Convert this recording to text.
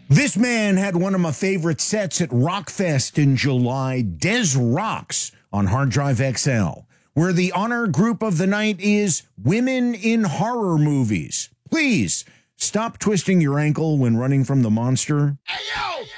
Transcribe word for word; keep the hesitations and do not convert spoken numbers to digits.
This man had one of my favorite sets at Rockfest in July, Des Rocks on Hard Drive X L, where the honor group of the night is Women in Horror Movies. Please stop twisting your ankle when running from the monster. Hey, yo!